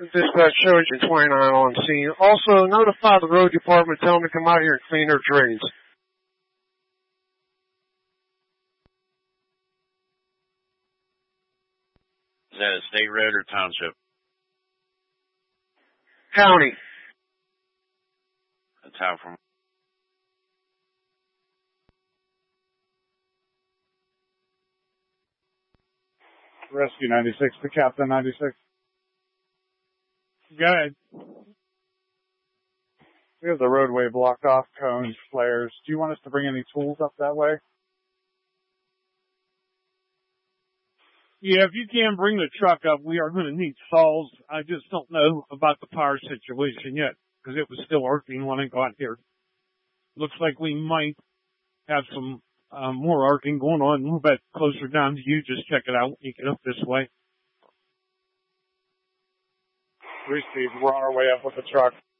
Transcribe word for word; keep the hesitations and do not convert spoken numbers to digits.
Dispatch show agent twenty-nine on scene. Also, notify the road department, tell them to come out here and clean their drains. Is that a state road or township? County. That's how from. Rescue ninety-six to Captain ninety-six. Go ahead. We have the roadway blocked off, cones, flares. Do you want us to bring any tools up that way? Yeah, if you can bring the truck up, we are going to need saws. I just don't know about the power situation yet, because it was still arcing when I got here. Looks like we might have some um, more arcing going on a little bit closer down to you. Just check it out when you get up this way. Received. We're on our way up with the truck.